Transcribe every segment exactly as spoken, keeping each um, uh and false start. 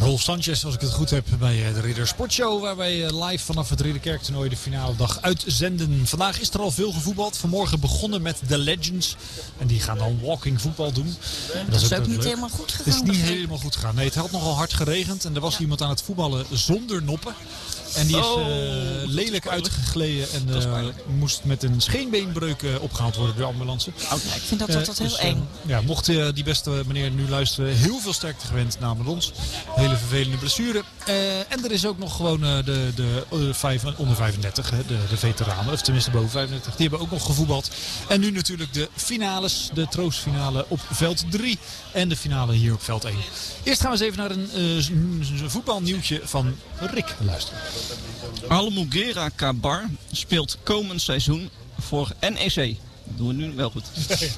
Rolf Sanchez, als ik het goed heb, bij de Ridder Sportshow, waar wij live vanaf het Ridderkerktoernooi de finale dag uitzenden. Vandaag is er al veel gevoetbald. Vanmorgen begonnen met de Legends. En die gaan dan walking voetbal doen. Ja, dat, dat is is ook, ook niet leuk. helemaal goed gegaan. Het is niet helemaal goed gegaan. Nee, het had nogal hard geregend en er was ja. iemand aan het voetballen zonder noppen. En die is uh, oh, lelijk uitgegleden en uh, moest met een scheenbeenbreuk uh, opgehaald worden door de ambulance. Okay, ik vind dat altijd uh, heel dus, eng. Uh, ja, mocht uh, die beste meneer nu luisteren, heel veel sterkte gewenst namens ons. Hele vervelende blessure. Uh, en er is ook nog gewoon uh, de, de uh, vijf, onder vijfendertig, hè, de, de veteranen, of tenminste boven vijfendertig. Die hebben ook nog gevoetbald. En nu natuurlijk de finales, de troostfinale op veld drie en de finale hier op veld één. Eerst gaan we eens even naar een uh, voetbalnieuwtje van Rick luisteren. Almugera Kabar speelt komend seizoen voor N E C. Dat doen we nu wel goed.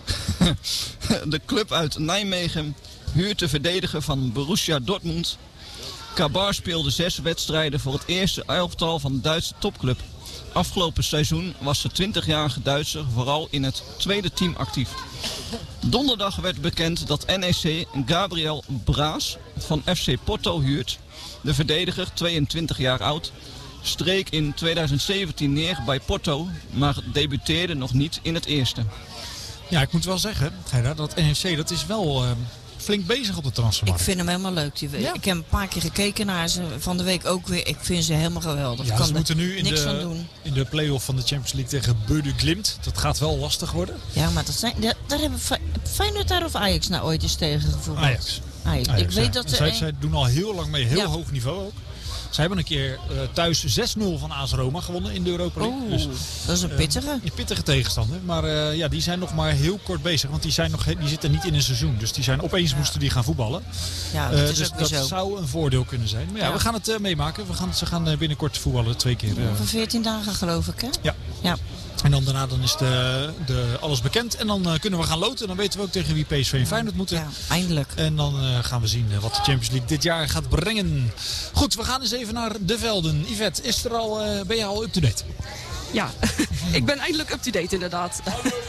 De club uit Nijmegen huurt de verdediger van Borussia Dortmund. Kabar speelde zes wedstrijden voor het eerste elftal van de Duitse topclub. Afgelopen seizoen was de twintigjarige Duitser vooral in het tweede team actief. Donderdag werd bekend dat N E C Gabriel Braas van F C Porto huurt. De verdediger, tweeëntwintig jaar oud, streek in tweeduizend zeventien neer bij Porto, maar debuteerde nog niet in het eerste. Ja, ik moet wel zeggen, Gerda, dat N E C dat is wel uh, flink bezig op de transfermarkt. Ik vind hem helemaal leuk. Die, ja. Ik heb een paar keer gekeken naar ze, van de week ook weer. Ik vind ze helemaal geweldig. Ja, kan ze moeten nu in niks de, van doen. in de play-off van de Champions League tegen Bode Glimt. Dat gaat wel lastig worden. Ja, maar dat zijn, daar, daar hebben Feyenoord daar of Ajax nou ooit eens tegen gevoeld. Ajax. Ajax. Ajax Ik weet ja. dat zij, ze... zij doen al heel lang mee, heel ja. hoog niveau ook. Ze hebben een keer uh, thuis zes nul van A S Roma gewonnen in de Europa League. Oh, dus, dat is een pittige. Uh, een pittige tegenstander. Maar uh, ja, die zijn nog maar heel kort bezig. Want die, zijn nog, die zitten niet in een seizoen. Dus die zijn opeens ja. moesten die gaan voetballen. Ja, dat uh, is dus ook dat zo. zou een voordeel kunnen zijn. Maar ja, ja. we gaan het uh, meemaken. We gaan, ze gaan uh, binnenkort voetballen twee keer. Uh, Over veertien dagen geloof ik, hè? Ja. ja. En dan daarna dan is de, de, alles bekend. En dan uh, kunnen we gaan loten. Dan weten we ook tegen wie P S V en Feyenoord moeten. Ja, eindelijk. En dan uh, gaan we zien uh, wat de Champions League dit jaar gaat brengen. Goed, we gaan eens even naar de velden. Yvette, is er al, uh, ben je al up-to-date? Ja, ik ben eindelijk up-to-date inderdaad.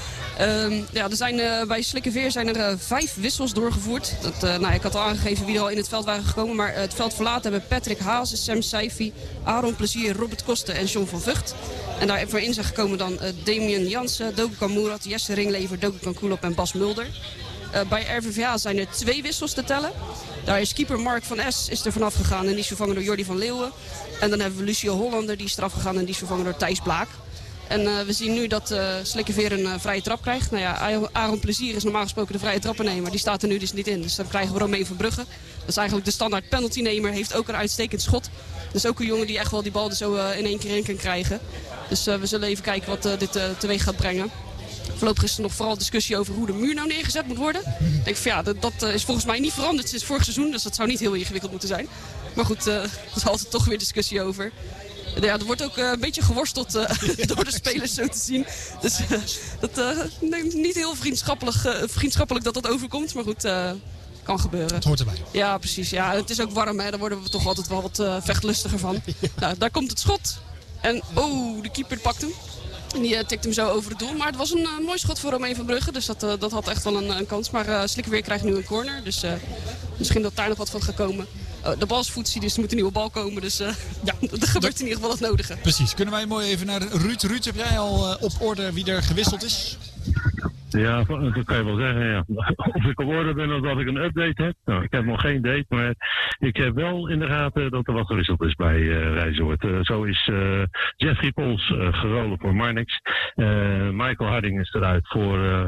Um, ja, er zijn, uh, bij Slikkeveer zijn er uh, vijf wissels doorgevoerd. Dat, uh, nou, ik had al aangegeven wie er al in het veld waren gekomen. Maar uh, het veld verlaten hebben Patrick Hazen, Sam Seifi, Aaron Plezier, Robert Kosten en John van Vught. En daarvoor in zijn gekomen dan uh, Damien Jansen, Dokukan Murat, Jesse Ringlever, Dokukan Kulop en Bas Mulder. Uh, bij R V V A zijn er twee wissels te tellen. Daar is keeper Mark van S is er vanaf gegaan en die is vervangen door Jordi van Leeuwen. En dan hebben we Lucio Hollander, die is eraf gegaan en die is vervangen door Thijs Blaak. En uh, we zien nu dat uh, Slikkeveer een uh, vrije trap krijgt. Nou ja, Aaron Plezier is normaal gesproken de vrije trappennemer. Die staat er nu dus niet in. Dus dan krijgen we Romain Verbrugge. Dat is eigenlijk de standaard penaltynemer. Heeft ook een uitstekend schot. Dus ook een jongen die echt wel die bal er zo uh, in één keer in kan krijgen. Dus uh, we zullen even kijken wat uh, dit uh, teweeg gaat brengen. Voorlopig is er nog vooral discussie over hoe de muur nou neergezet moet worden. Ik denk van ja, dat, dat uh, is volgens mij niet veranderd sinds vorig seizoen. Dus dat zou niet heel ingewikkeld moeten zijn. Maar goed, uh, er is altijd toch weer discussie over. Ja, er wordt ook uh, een beetje geworsteld uh, door de spelers zo te zien. Dus uh, dat uh, nee, niet heel vriendschappelijk, uh, vriendschappelijk dat dat overkomt. Maar goed, uh, kan gebeuren. Het hoort erbij. Ja, precies. Ja, het is ook warm, hè. Daar worden we toch altijd wel wat uh, vechtlustiger van. Ja. Nou, daar komt het schot. En oh, de keeper pakt hem. En die uh, tikt hem zo over het doel. Maar het was een uh, mooi schot voor Romain Verbrugge. Dus dat, uh, dat had echt wel een, een kans. Maar uh, Slikkeveer krijgt nu een corner. Dus uh, misschien dat daar nog wat van gaat komen. Uh, de bal is voetzie, dus er moet een nieuwe bal komen. Dus uh, ja, er gebeurt in ieder geval het nodige. Precies. Kunnen wij mooi even naar Ruud. Ruud, heb jij al uh, op orde wie er gewisseld is? Ja, dat kan je wel zeggen, ja. Of ik op orde ben of dat ik een update heb. Nou, ik heb nog geen date, maar ik heb wel in de gaten dat er wat gewisseld is bij uh, Rijzoord. Uh, zo is uh, Jeffrey Pols uh, gerolen voor Marnix. Uh, Michael Harding is eruit voor uh,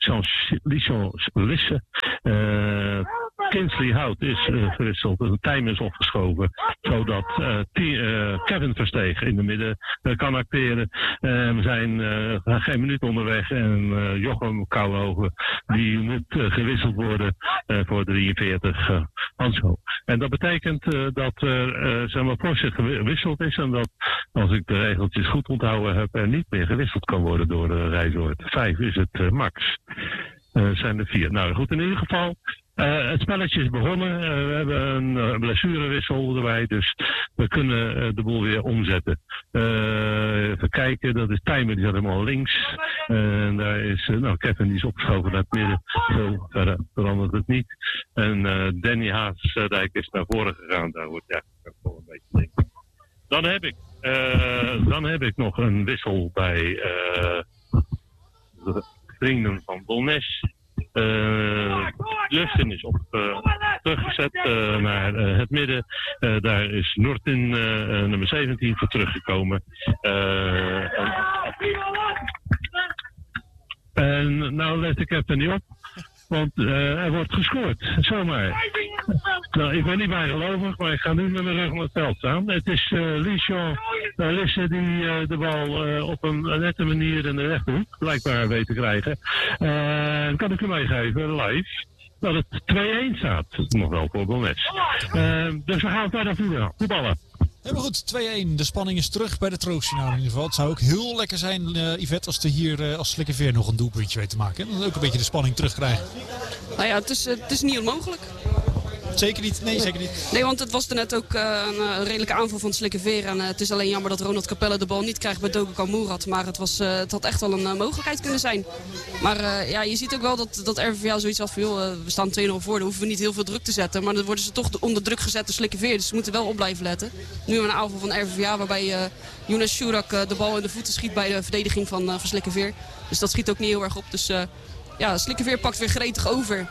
Jean Lisse. Uh, Kinsley Hout is uh, gewisseld. Een time is opgeschoven. Zodat uh, t- uh, Kevin Versteeg in de midden uh, kan acteren. Uh, we zijn uh, geen minuut onderweg. En uh, Jochem Kouwenhoven die moet uh, gewisseld worden uh, voor drieënveertig uh, Hansko. En dat betekent uh, dat er uh, zeg maar, Porsche gewisseld is. En dat, als ik de regeltjes goed onthouden heb, er niet meer gewisseld kan worden door de Rijzoord. Vijf is het uh, max. Uh, zijn er vier. Nou goed, in ieder geval. Uh, het spelletje is begonnen. Uh, we hebben een uh, blessurewissel erbij. Dus we kunnen uh, de boel weer omzetten. Uh, even kijken. Dat is Tijmen. Die zat helemaal links. En daar is, uh, nou, Kevin die is opgeschoven naar het midden. Zo verder verandert het niet. En uh, Danny Haasdijk is naar voren gegaan. Daar wordt ja, wel een beetje ding. Dan heb ik, uh, dan heb ik nog een wissel bij uh, de vrienden van Bolnes. Uh, Justin is op, uh, teruggezet uh, naar uh, het midden. Uh, daar is Nortin, uh, uh, nummer zeventien, voor teruggekomen. Uh, en, en nou let ik even niet op. Want uh, er wordt gescoord, zomaar. Nou, ik ben niet bijgelovig, maar ik ga nu met mijn rug op het veld staan. Het is uh, Lichon uh, Lisse die uh, de bal uh, op een nette manier in de rechthoek blijkbaar weet te krijgen. Uh, kan ik u meegeven, live, dat het twee-een staat. Nog wel voor Bolnes. Uh, dus we gaan verder voetballen. Helemaal goed, twee-een. De spanning is terug bij de troostfinale in ieder geval. Het zou ook heel lekker zijn, uh, Yvette, als er hier uh, als Slikkerveer nog een doelpuntje weet te maken. En dan ook een beetje de spanning terugkrijgen. Nou ja, het is, het is niet onmogelijk. Zeker niet, nee zeker niet. Nee, want het was er net ook uh, een uh, redelijke aanval van Slikkerveer. En uh, het is alleen jammer dat Ronald Capelle de bal niet krijgt bij Dogo Kamourat. Maar het, was, uh, het had echt wel een uh, mogelijkheid kunnen zijn. Maar uh, ja, je ziet ook wel dat, dat R V V A zoiets had van, joh, uh, we staan twee nul voor. Dan hoeven we niet heel veel druk te zetten. Maar dan worden ze toch onder druk gezet door Slikkerveer. Dus ze moeten wel op blijven letten. Nu een aanval van R V V A waarbij uh, Younes Shurak uh, de bal in de voeten schiet bij de verdediging van, uh, van Slikkerveer. Dus dat schiet ook niet heel erg op. Dus uh, ja, Slikkerveer pakt weer gretig over.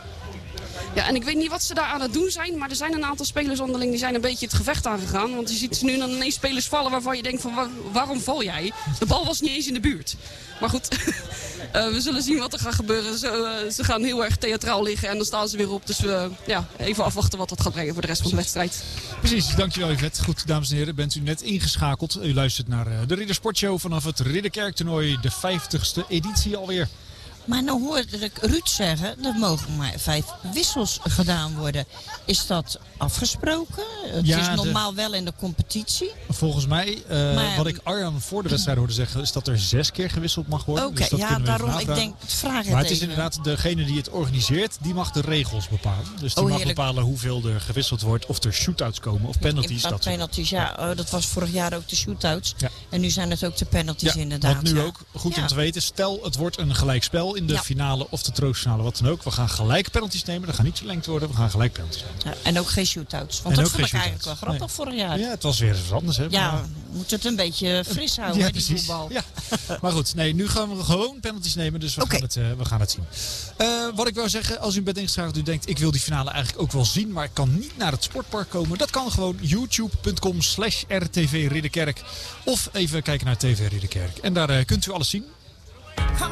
Ja, en ik weet niet wat ze daar aan het doen zijn, maar er zijn een aantal spelers onderling die zijn een beetje het gevecht aangegaan. Want je ziet nu dan ineens spelers vallen waarvan je denkt van waar, waarom val jij? De bal was niet eens in de buurt. Maar goed, uh, we zullen zien wat er gaat gebeuren. Ze, uh, ze gaan heel erg theatraal liggen en dan staan ze weer op. Dus uh, ja, even afwachten wat dat gaat brengen voor de rest van de wedstrijd. Precies, dankjewel Yvette. Goed, dames en heren, bent u net ingeschakeld. U luistert naar uh, de Ridder Sportshow vanaf het Ridderkerktoernooi, de vijftigste editie alweer. Maar nou hoorde ik Ruud zeggen, er mogen maar vijf wissels gedaan worden. Is dat afgesproken? Het ja, is normaal de... wel in de competitie. Volgens mij, uh, maar, wat ik Arjan voor de wedstrijd hoorde zeggen, is dat er zes keer gewisseld mag worden. Oké, okay, dus ja, daarom, ik denk, vraag het Maar het is even. inderdaad degene die het organiseert, die mag de regels bepalen. Dus die oh, mag heerlijk. bepalen hoeveel er gewisseld wordt, of er shootouts komen, of penalties. Dat penalties, ja. Oh, dat was vorig jaar ook de shootouts. Ja. En nu zijn het ook de penalties ja, inderdaad. Wat nu ja. ook goed ja. om te weten, stel het wordt een gelijkspel in de ja. finale of de troostfinale, wat dan ook. We gaan gelijk penalties nemen, dat gaat niet verlengd worden, we gaan gelijk penalties nemen. Ja, en ook geen shootouts, want en dat vond ik eigenlijk wel grappig nee. vorig jaar. Ja, het was weer eens anders. Hè? Ja, maar... we moeten het een beetje fris houden, ja, hè, die precies. voetbal. Ja. Maar goed, nee, nu gaan we gewoon penalties nemen, dus we, okay. gaan, het, uh, we gaan het zien. Uh, wat ik wou zeggen, als u bent ingeschakeld, u denkt, ik wil die finale eigenlijk ook wel zien, maar ik kan niet naar het sportpark komen. Dat kan gewoon youtube punt com slash r t v Ridderkerk of even kijken naar T V Ridderkerk. En daar uh, kunt u alles zien.